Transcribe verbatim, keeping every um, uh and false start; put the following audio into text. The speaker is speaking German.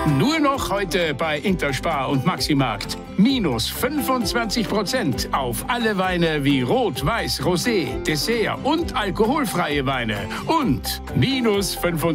Nur noch heute bei Interspar und Maximarkt. Minus fünfundzwanzig Prozent auf alle Weine wie Rot, Weiß, Rosé, Dessert und alkoholfreie Weine. Und minus fünfundzwanzig